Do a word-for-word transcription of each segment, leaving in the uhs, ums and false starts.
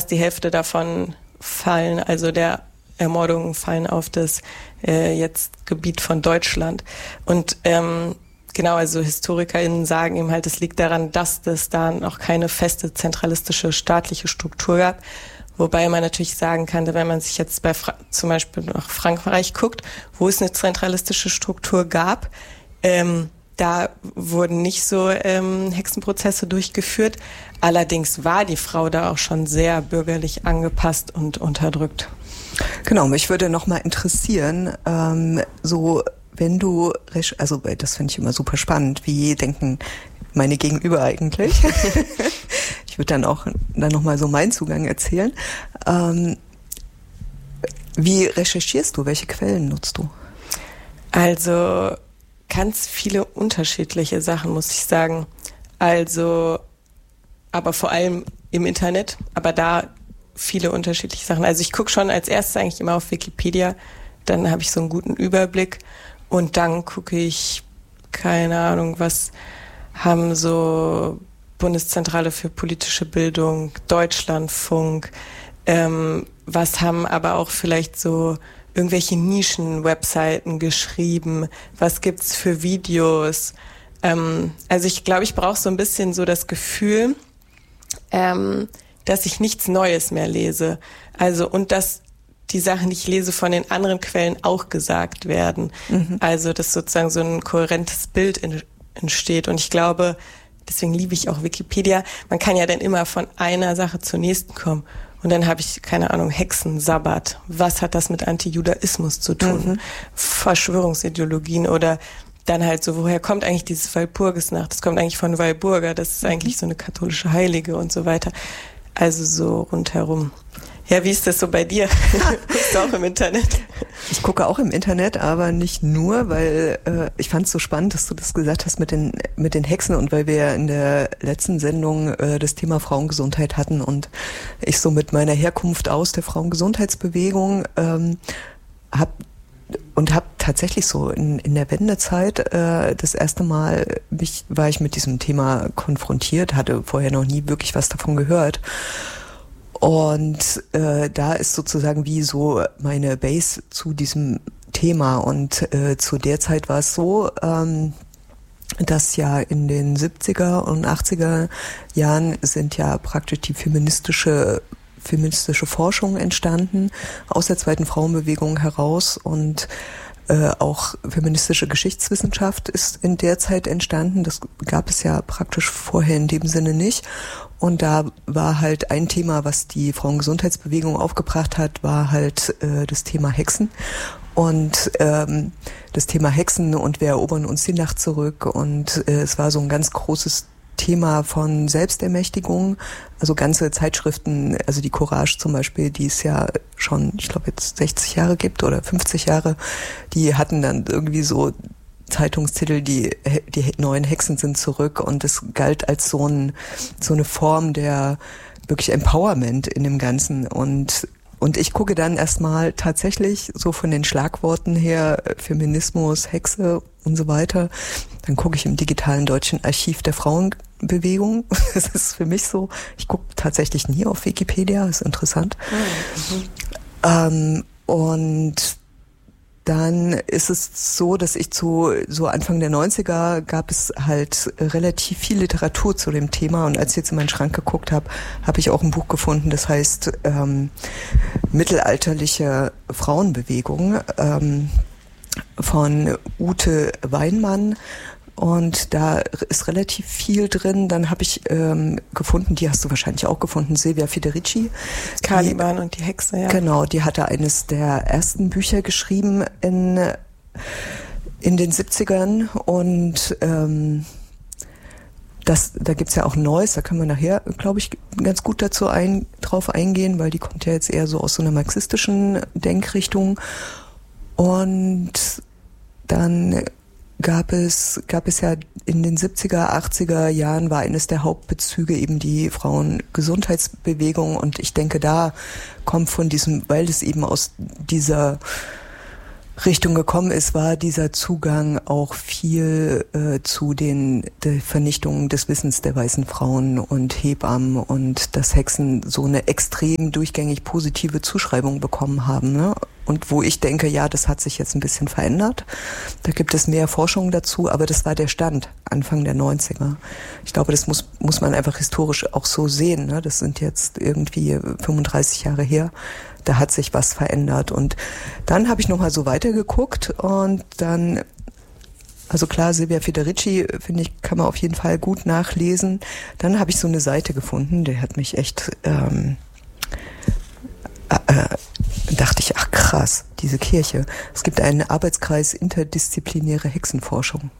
fast die Hälfte davon fallen, also der Ermordungen fallen auf das äh, jetzt Gebiet von Deutschland. Und ähm, genau, also HistorikerInnen sagen eben halt, es liegt daran, dass es da noch keine feste zentralistische staatliche Struktur gab. Wobei man natürlich sagen kann, wenn man sich jetzt bei Fra- zum Beispiel nach Frankreich guckt, wo es eine zentralistische Struktur gab, ähm, da wurden nicht so ähm, Hexenprozesse durchgeführt. Allerdings war die Frau da auch schon sehr bürgerlich angepasst und unterdrückt. Genau, mich würde noch mal interessieren, ähm, so wenn du, also das finde ich immer super spannend, wie denken meine Gegenüber eigentlich? Ich würde dann auch dann noch mal so meinen Zugang erzählen. Ähm, wie recherchierst du? Welche Quellen nutzt du? Also ganz viele unterschiedliche Sachen, muss ich sagen. Also, aber vor allem im Internet, aber da viele unterschiedliche Sachen. Also ich gucke schon als erstes eigentlich immer auf Wikipedia, dann habe ich so einen guten Überblick und dann gucke ich, keine Ahnung, was haben so Bundeszentrale für politische Bildung, Deutschlandfunk, ähm, was haben aber auch vielleicht so irgendwelche Nischen-Webseiten geschrieben, was gibt's für Videos. Ähm, also ich glaube, ich brauche so ein bisschen so das Gefühl, ähm, dass ich nichts Neues mehr lese. Also, und dass die Sachen, die ich lese, von den anderen Quellen auch gesagt werden. Mhm. Also, dass sozusagen so ein kohärentes Bild in, entsteht. Und ich glaube, deswegen liebe ich auch Wikipedia. Man kann ja dann immer von einer Sache zur nächsten kommen. Und dann habe ich, keine Ahnung, Hexensabbat. Was hat das mit Antijudaismus zu tun? Mhm. Verschwörungsideologien oder dann halt so, woher kommt eigentlich dieses Walpurgisnacht? Das kommt eigentlich von Walburga. Das ist eigentlich so eine katholische Heilige und so weiter. Also so rundherum. Ja, wie ist das so bei dir? Guckst du auch im Internet? Ich gucke auch im Internet, aber nicht nur, weil äh, ich fand es so spannend, dass du das gesagt hast mit den mit den Hexen und weil wir ja in der letzten Sendung äh, das Thema Frauengesundheit hatten und ich so mit meiner Herkunft aus der Frauengesundheitsbewegung ähm, habe und habe tatsächlich so in in der Wendezeit äh, das erste Mal mich war ich mit diesem Thema konfrontiert, hatte vorher noch nie wirklich was davon gehört. Und äh, da ist sozusagen wie so meine Base zu diesem Thema. Und äh, zu der Zeit war es so, ähm, dass ja in den siebziger und achtziger Jahren sind ja praktisch die feministische feministische Forschung entstanden, aus der zweiten Frauenbewegung heraus und äh, auch feministische Geschichtswissenschaft ist in der Zeit entstanden. Das gab es ja praktisch vorher in dem Sinne nicht. Und da war halt ein Thema, was die Frauengesundheitsbewegung aufgebracht hat, war halt äh, das Thema Hexen. Und ähm, das Thema Hexen und wir erobern uns die Nacht zurück. Und äh, es war so ein ganz großes Thema von Selbstermächtigung. Also ganze Zeitschriften, also die Courage zum Beispiel, die es ja schon, ich glaube jetzt sechzig Jahre gibt oder fünfzig Jahre, die hatten dann irgendwie so Zeitungstitel, die die neuen Hexen sind zurück und es galt als so ein so eine Form der wirklich Empowerment in dem Ganzen und und ich gucke dann erstmal tatsächlich so von den Schlagworten her Feminismus, Hexe und so weiter. Dann gucke ich im digitalen deutschen Archiv der Frauenbewegung. Das ist für mich so. Ich gucke tatsächlich nie auf Wikipedia, ist interessant. Mhm. Ähm, und dann ist es so, dass ich zu so Anfang der neunziger gab es halt relativ viel Literatur zu dem Thema und als ich jetzt in meinen Schrank geguckt habe, habe ich auch ein Buch gefunden, das heißt ähm, Mittelalterliche Frauenbewegung ähm, von Ute Weinmann. Und da ist relativ viel drin. Dann habe ich ähm, gefunden, die hast du wahrscheinlich auch gefunden, Silvia Federici. Caliban und die Hexe, ja. Genau, die hatte eines der ersten Bücher geschrieben in in den siebzigern. Und ähm, das, da gibt's ja auch ein Neues, da können wir nachher, glaube ich, ganz gut dazu ein, drauf eingehen, weil die kommt ja jetzt eher so aus so einer marxistischen Denkrichtung. Und dann gab es, gab es ja in den siebziger, achtziger Jahren war eines der Hauptbezüge eben die Frauengesundheitsbewegung und ich denke, da kommt von diesem, weil es eben aus dieser Richtung gekommen ist, war dieser Zugang auch viel äh, zu den der Vernichtungen des Wissens der weißen Frauen und Hebammen und dass Hexen so eine extrem durchgängig positive Zuschreibung bekommen haben, ne? Und wo ich denke, ja, das hat sich jetzt ein bisschen verändert. Da gibt es mehr Forschung dazu, aber das war der Stand Anfang der neunziger. Ich glaube, das muss muss man einfach historisch auch so sehen, ne? Das sind jetzt irgendwie fünfunddreißig Jahre her. Da hat sich was verändert. Und dann habe ich nochmal so weitergeguckt und dann, also klar, Silvia Federici, finde ich, kann man auf jeden Fall gut nachlesen. Dann habe ich so eine Seite gefunden, die hat mich echt, ähm, äh, dachte ich, ach krass, diese Kirche. Es gibt einen Arbeitskreis interdisziplinäre Hexenforschung.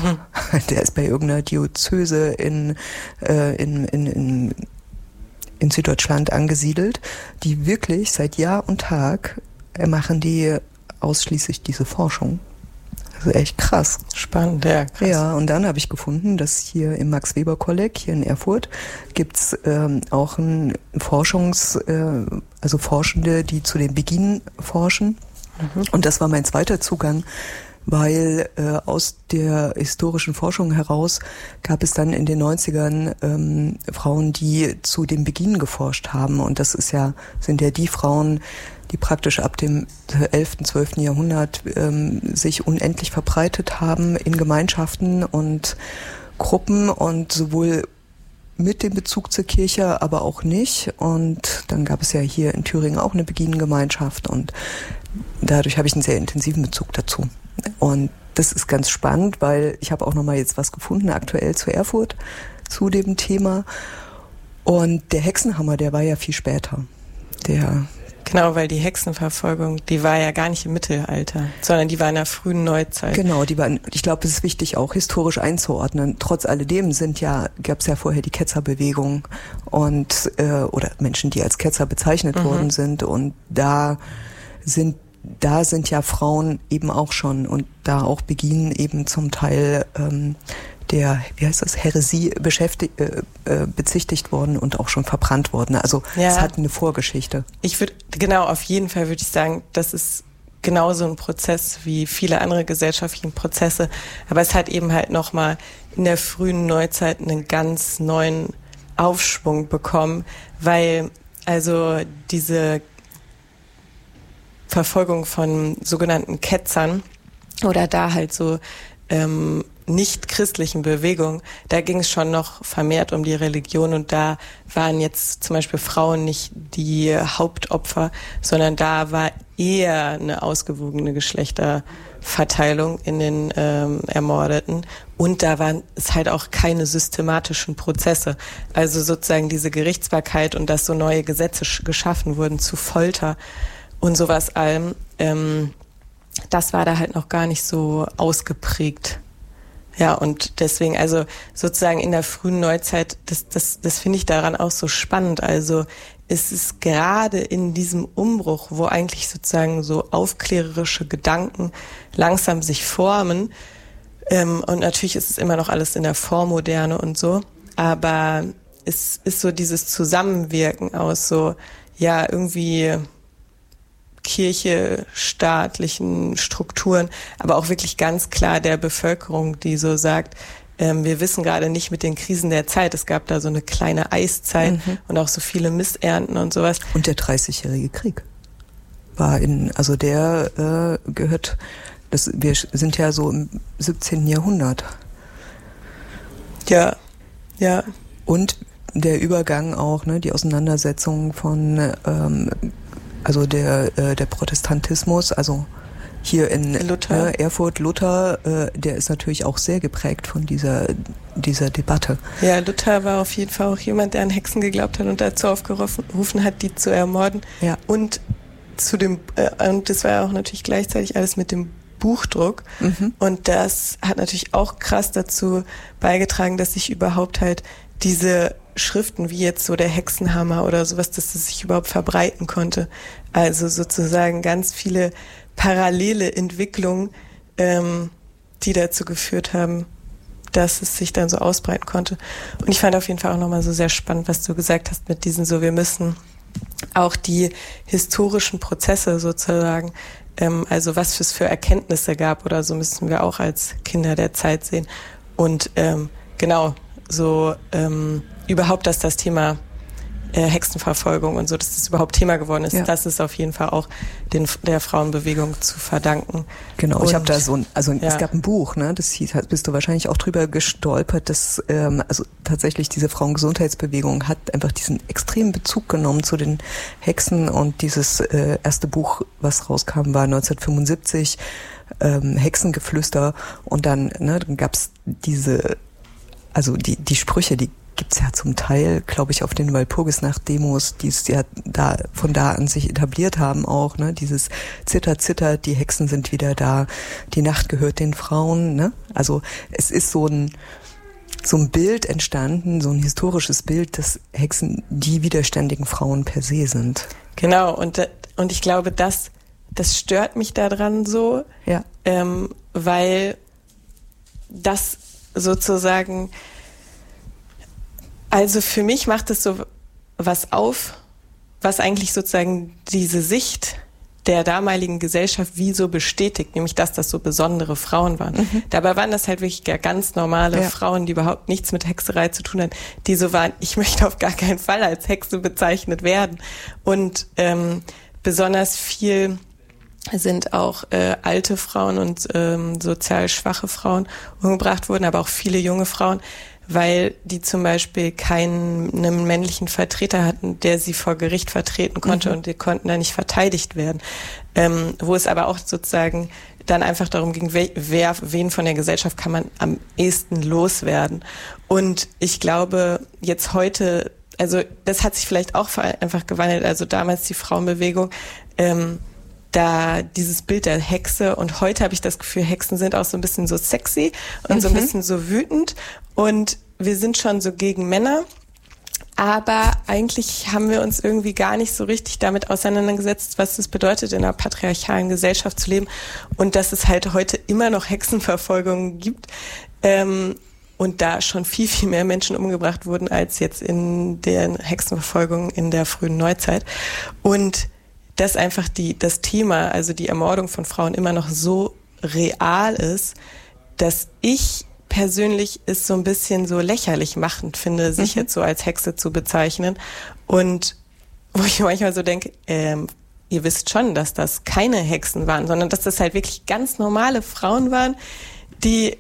Der ist bei irgendeiner Diözese in, äh, in, in, in in Süddeutschland angesiedelt, die wirklich seit Jahr und Tag machen die ausschließlich diese Forschung. Also echt krass. Spannend, ja, krass. Ja, und dann habe ich gefunden, dass hier im Max-Weber-Kolleg hier in Erfurt gibt's ähm, auch ein Forschungs-, äh, also Forschende, die zu den Beginen forschen. Mhm. Und das war mein zweiter Zugang, weil äh, aus der historischen Forschung heraus gab es dann in den neunzigern ähm, Frauen, die zu dem Beginn geforscht haben. Und das ist ja, sind ja die Frauen, die praktisch ab dem elften, zwölften Jahrhundert ähm, sich unendlich verbreitet haben in Gemeinschaften und Gruppen und sowohl mit dem Bezug zur Kirche, aber auch nicht. Und dann gab es ja hier in Thüringen auch eine Beginengemeinschaft und dadurch habe ich einen sehr intensiven Bezug dazu. Und das ist ganz spannend, weil ich habe auch nochmal jetzt was gefunden, aktuell zu Erfurt, zu dem Thema. Und der Hexenhammer, der war ja viel später. Der Genau, weil die Hexenverfolgung, die war ja gar nicht im Mittelalter, sondern die war in der frühen Neuzeit. Genau, die war, ich glaube, es ist wichtig, auch historisch einzuordnen. Trotz alledem sind ja, gab es ja vorher die Ketzerbewegung und äh, oder Menschen, die als Ketzer bezeichnet mhm. worden sind. Und da sind Da sind ja Frauen eben auch schon und da auch Beginn eben zum Teil ähm, der, wie heißt das, Häresie beschäftigt, äh, äh, bezichtigt worden und auch schon verbrannt worden. Also ja. Es hat eine Vorgeschichte. Ich würde, genau, auf jeden Fall würde ich sagen, das ist genauso ein Prozess wie viele andere gesellschaftlichen Prozesse. Aber es hat eben halt nochmal in der frühen Neuzeit einen ganz neuen Aufschwung bekommen, weil also diese Verfolgung von sogenannten Ketzern oder da halt so ähm, nicht christlichen Bewegungen, da ging es schon noch vermehrt um die Religion und da waren jetzt zum Beispiel Frauen nicht die Hauptopfer, sondern da war eher eine ausgewogene Geschlechterverteilung in den ähm, Ermordeten und da waren es halt auch keine systematischen Prozesse. Also sozusagen diese Gerichtsbarkeit und dass so neue Gesetze sch- geschaffen wurden zu Folter und sowas allem, ähm, das war da halt noch gar nicht so ausgeprägt. Ja, und deswegen, also sozusagen in der frühen Neuzeit, das, das, das finde ich daran auch so spannend. Also es ist gerade in diesem Umbruch, wo eigentlich sozusagen so aufklärerische Gedanken langsam sich formen, ähm, und natürlich ist es immer noch alles in der Vormoderne und so, aber es ist so dieses Zusammenwirken aus so, ja, irgendwie Kirche, staatlichen Strukturen, aber auch wirklich ganz klar der Bevölkerung, die so sagt, ähm, wir wissen gerade nicht mit den Krisen der Zeit, es gab da so eine kleine Eiszeit mhm. und auch so viele Missernten und sowas. Und der dreißigjährige Krieg war in, also der äh, gehört, das, wir sind ja so im siebzehnten Jahrhundert. Ja, ja. Und der Übergang auch, ne, die Auseinandersetzung von ähm, also der äh, der Protestantismus, also hier in Luther. Äh, Erfurt, Luther, äh, der ist natürlich auch sehr geprägt von dieser dieser Debatte. Ja, Luther war auf jeden Fall auch jemand, der an Hexen geglaubt hat und dazu aufgerufen hat, die zu ermorden. Ja. Und zu dem äh, und das war ja auch natürlich gleichzeitig alles mit dem Buchdruck. Mhm. Und das hat natürlich auch krass dazu beigetragen, dass sich überhaupt halt diese Schriften wie jetzt so der Hexenhammer oder sowas, dass das sich überhaupt verbreiten konnte. Also sozusagen ganz viele parallele Entwicklungen, ähm, die dazu geführt haben, dass es sich dann so ausbreiten konnte. Und ich fand auf jeden Fall auch nochmal so sehr spannend, was du gesagt hast mit diesen so, wir müssen auch die historischen Prozesse sozusagen Ähm, also was es für Erkenntnisse gab oder so, müssen wir auch als Kinder der Zeit sehen. Und ähm, genau, so ähm, überhaupt, dass das Thema äh, Hexenverfolgung und so, dass das überhaupt Thema geworden ist, ja. Das ist auf jeden Fall auch den, der Frauenbewegung zu verdanken. Genau, und ich habe da so ein, also ja. es gab ein Buch, ne, das hieß, bist du wahrscheinlich auch drüber gestolpert, dass ähm, also tatsächlich diese Frauengesundheitsbewegung hat einfach diesen extremen Bezug genommen zu den Hexen, und dieses äh, erste Buch, was rauskam, war neunzehnhundertfünfundsiebzig, ähm, Hexengeflüster, und dann, ne, dann gab's diese, also die die Sprüche, die gibt's ja zum Teil, glaube ich, auf den Walpurgisnacht-Demos, die es ja da von da an sich etabliert haben auch, ne, dieses Zitter, Zitter, die Hexen sind wieder da, die Nacht gehört den Frauen, ne, also es ist so ein so ein Bild entstanden, so ein historisches Bild, dass Hexen die widerständigen Frauen per se sind. Genau, und und ich glaube, das das stört mich daran so, ja, ähm, weil das sozusagen, also für mich macht es so was auf, was eigentlich sozusagen diese Sicht der damaligen Gesellschaft wie so bestätigt, nämlich dass das so besondere Frauen waren. Mhm. Dabei waren das halt wirklich ganz normale ja. Frauen, die überhaupt nichts mit Hexerei zu tun hatten, die so waren, ich möchte auf gar keinen Fall als Hexe bezeichnet werden. Und ähm, besonders viel sind auch äh, alte Frauen und ähm, sozial schwache Frauen umgebracht wurden, aber auch viele junge Frauen, weil die zum Beispiel keinen einen männlichen Vertreter hatten, der sie vor Gericht vertreten konnte, mhm. und die konnten da nicht verteidigt werden. Ähm, wo es aber auch sozusagen dann einfach darum ging, wer, wer, wen von der Gesellschaft kann man am ehesten loswerden. Und ich glaube, jetzt heute, also das hat sich vielleicht auch einfach gewandelt, also damals die Frauenbewegung, ähm, da dieses Bild der Hexe, und heute habe ich das Gefühl, Hexen sind auch so ein bisschen so sexy und mhm. so ein bisschen so wütend, und wir sind schon so gegen Männer, aber eigentlich haben wir uns irgendwie gar nicht so richtig damit auseinandergesetzt, was es bedeutet, in einer patriarchalen Gesellschaft zu leben, und dass es halt heute immer noch Hexenverfolgungen gibt, ähm, und da schon viel, viel mehr Menschen umgebracht wurden als jetzt in den Hexenverfolgungen in der frühen Neuzeit. Und dass einfach die, das Thema, also die Ermordung von Frauen, immer noch so real ist, dass ich persönlich es so ein bisschen so lächerlich machend finde, sich mhm. jetzt so als Hexe zu bezeichnen. Und wo ich manchmal so denke, ähm, ihr wisst schon, dass das keine Hexen waren, sondern dass das halt wirklich ganz normale Frauen waren, die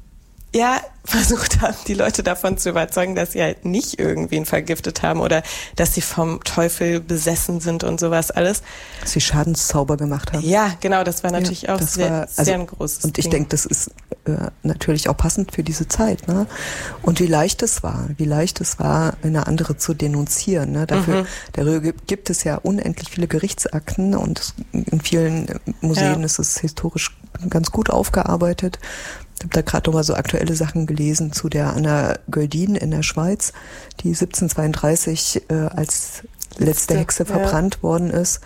ja versucht haben, die Leute davon zu überzeugen, dass sie halt nicht irgendwen vergiftet haben oder dass sie vom Teufel besessen sind und sowas alles. Dass sie Schadenszauber gemacht haben. Ja, genau, das war natürlich ja, auch sehr, war, also, sehr ein großes Und ich Ding. denke, das ist äh, natürlich auch passend für diese Zeit, ne? Und wie leicht es war, wie leicht es war, eine andere zu denunzieren, ne? Dafür, mhm. darüber gibt es ja unendlich viele Gerichtsakten, und in vielen Museen ja. ist es historisch ganz gut aufgearbeitet. Ich habe da gerade noch mal so aktuelle Sachen gelesen zu der Anna Göldin in der Schweiz, die siebzehnhundertzweiunddreißig äh, als letzte Hexe ja. verbrannt worden ist.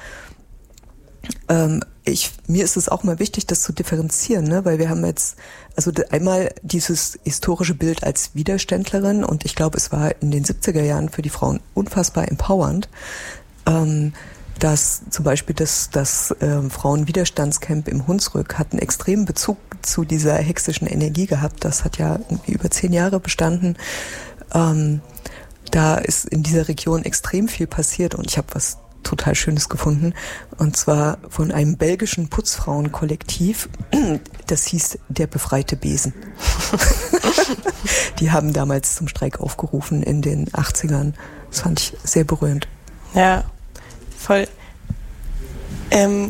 Ähm, ich, mir ist es auch mal wichtig, das zu differenzieren, ne? Weil wir haben jetzt also einmal dieses historische Bild als Widerständlerin, und ich glaube, es war in den siebziger Jahren für die Frauen unfassbar empowernd. Ähm, dass zum Beispiel das, das äh, Frauenwiderstandscamp im Hunsrück hat einen extremen Bezug zu dieser hexischen Energie gehabt. Das hat ja irgendwie über zehn Jahre bestanden. Ähm, da ist in dieser Region extrem viel passiert, und ich habe was total Schönes gefunden, und zwar von einem belgischen Putzfrauenkollektiv, das hieß Der befreite Besen. Die haben damals zum Streik aufgerufen in den achtzigern. Das fand ich sehr berührend. Ja. Voll. Ähm,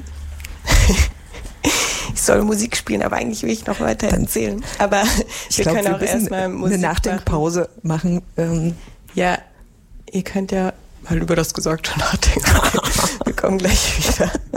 ich soll Musik spielen, aber eigentlich will ich noch weiter Dann, erzählen. Aber wir glaub, können wir auch erstmal Musik eine Nachdenkpause machen. machen. Ähm. Ja, ihr könnt ja mal über das Gesagte nachdenken. Wir kommen gleich wieder.